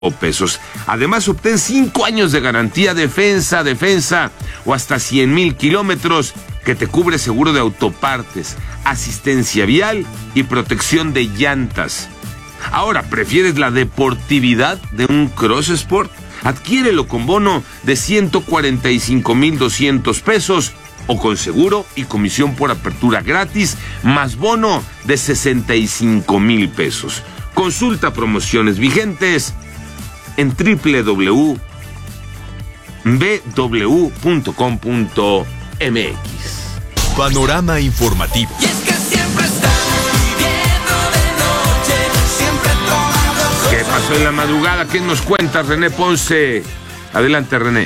pesos. Además, obtén 5 años de garantía, defensa o hasta 100,000 kilómetros que te cubre seguro de autopartes, asistencia vial y protección de llantas. Ahora, ¿prefieres la deportividad de un Cross Sport? Adquiérelo con bono de 145,200 pesos o con seguro y comisión por apertura gratis, más bono de 65,000 pesos. Consulta promociones vigentes en www.bw.com.mx. Panorama informativo. Y es que siempre estamos viviendo de noche, siempre tomando. ¿Qué pasó en la madrugada? ¿Qué nos cuenta René Ponce? Adelante, René.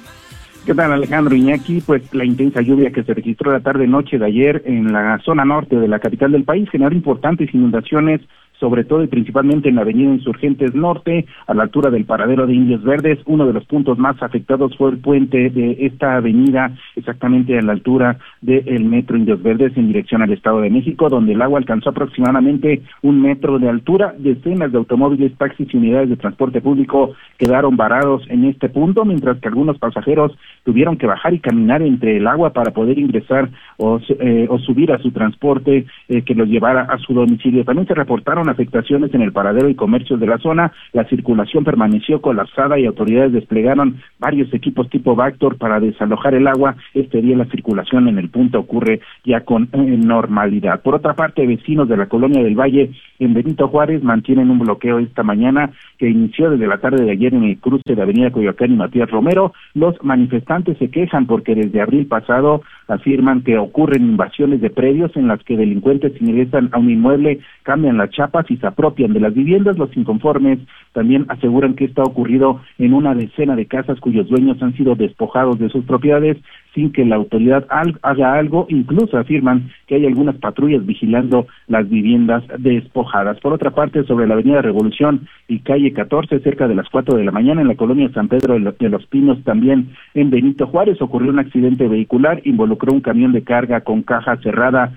¿Qué tal, Alejandro Iñaki? Pues la intensa lluvia que se registró la tarde-noche de ayer en la zona norte de la capital del país generó importantes inundaciones, sobre todo y principalmente en la avenida Insurgentes Norte, a la altura del paradero de Indios Verdes. Uno de los puntos más afectados fue el puente de esta avenida, exactamente a la altura del metro Indios Verdes en dirección al Estado de México, donde el agua alcanzó aproximadamente 1 metro de altura. Decenas de automóviles, taxis y unidades de transporte público quedaron varados en este punto, mientras que algunos pasajeros tuvieron que bajar y caminar entre el agua para poder ingresar o subir a su transporte que los llevara a su domicilio. También se reportaron afectaciones en el paradero y comercios de la zona. La circulación permaneció colapsada y autoridades desplegaron varios equipos tipo Vactor para desalojar el agua. Este día la circulación en el punto ocurre ya con normalidad. Por otra parte, vecinos de la colonia del Valle en Benito Juárez mantienen un bloqueo esta mañana que inició desde la tarde de ayer en el cruce de Avenida Coyoacán y Matías Romero. Los manifestantes se quejan porque desde abril pasado afirman que ocurren invasiones de predios en las que delincuentes ingresan a un inmueble, cambian las chapas y se apropian de las viviendas. Los inconformes también aseguran que esto ha ocurrido en una decena de casas cuyos dueños han sido despojados de sus propiedades sin que la autoridad haga algo. Incluso afirman que hay algunas patrullas vigilando las viviendas despojadas. Por otra parte, sobre la avenida Revolución y calle 14, cerca de las 4 de la mañana, en la colonia San Pedro de los Pinos, también en Benito Juárez, ocurrió un accidente vehicular, involucró un camión de carga con caja cerrada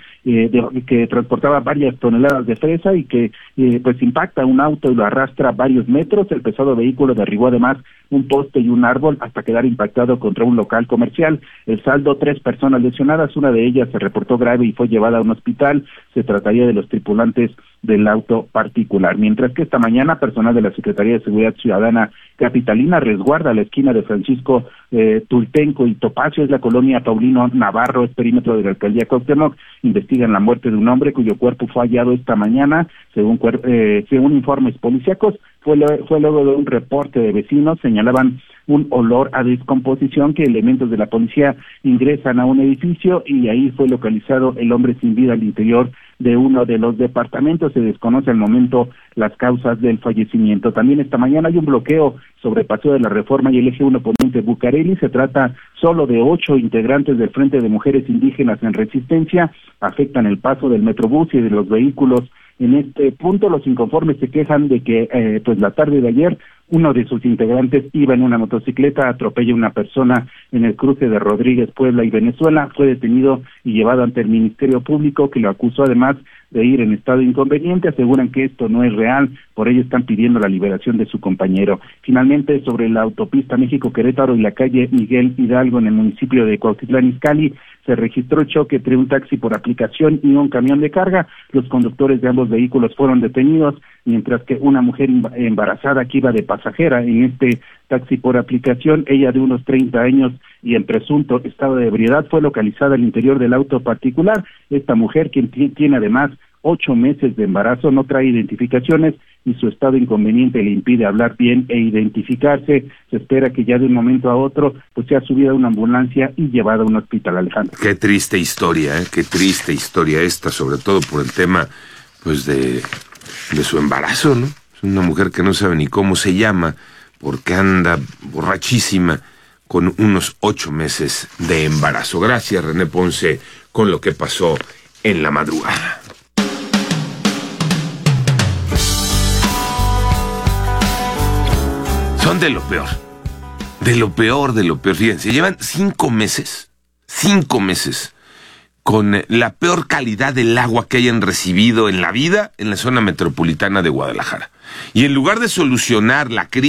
que transportaba varias toneladas de fresa y que pues impacta un auto y lo arrastra varios metros. El pesado vehículo derribó además un poste y un árbol hasta quedar impactado contra un local comercial. El saldo, 3 personas lesionadas, una de ellas se reportó grave y fue llevada a un hospital. Se trataría de los tripulantes del auto particular. Mientras que esta mañana, personal de la Secretaría de Seguridad Ciudadana capitalina resguarda la esquina de Francisco Tultenco y Topacio, es la colonia Paulino Navarro, es perímetro de la alcaldía Cuauhtémoc. Investigan la muerte de un hombre cuyo cuerpo fue hallado esta mañana, según informes policíacos. Fue luego de un reporte de vecinos, señalaban un olor a descomposición, que elementos de la policía ingresan a un edificio y ahí fue localizado el hombre sin vida al interior de uno de los departamentos. Se desconoce al momento las causas del fallecimiento. También esta mañana hay un bloqueo sobre Paseo de la Reforma y el eje 1 Poniente Bucareli. Se trata solo de 8 integrantes del Frente de Mujeres Indígenas en Resistencia. Afectan el paso del Metrobús y de los vehículos. En este punto, los inconformes se quejan de que pues la tarde de ayer uno de sus integrantes iba en una motocicleta, atropella a una persona en el cruce de Rodríguez, Puebla y Venezuela, fue detenido y llevado ante el Ministerio Público, que lo acusó además de ir en estado inconveniente. Aseguran que esto no es real, por ello están pidiendo la liberación de su compañero. Finalmente, sobre la autopista México-Querétaro y la calle Miguel Hidalgo en el municipio de Cuautitlán Izcalli, se registró choque entre un taxi por aplicación y un camión de carga. Los conductores de ambos vehículos fueron detenidos, mientras que una mujer embarazada que iba de pasajera en este taxi por aplicación, ella de unos 30 años y en presunto estado de ebriedad, fue localizada al interior del auto particular. Esta mujer, quien tiene además 8 meses de embarazo, no trae identificaciones y su estado inconveniente le impide hablar bien e identificarse. Se espera que ya de un momento a otro pues sea subida a una ambulancia y llevada a un hospital, Alejandro. Qué triste historia, qué triste historia esta, sobre todo por el tema pues de su embarazo, ¿no? Es una mujer que no sabe ni cómo se llama porque anda borrachísima con unos 8 meses de embarazo. Gracias, René Ponce, con lo que pasó en la madrugada. Son de lo peor, de lo peor. Fíjense, llevan 5 meses con la peor calidad del agua que hayan recibido en la vida en la zona metropolitana de Guadalajara. Y en lugar de solucionar la crisis